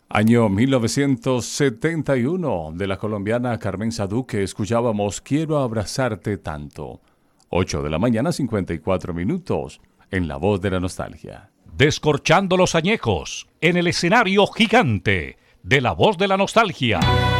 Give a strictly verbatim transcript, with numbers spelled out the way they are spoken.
Año mil novecientos setenta y uno, de la colombiana Carmen Saduque, escuchábamos Quiero abrazarte tanto. ocho de la mañana, cincuenta y cuatro minutos, en La Voz de la Nostalgia. Descorchando los añejos, en el escenario gigante de La Voz de la Nostalgia.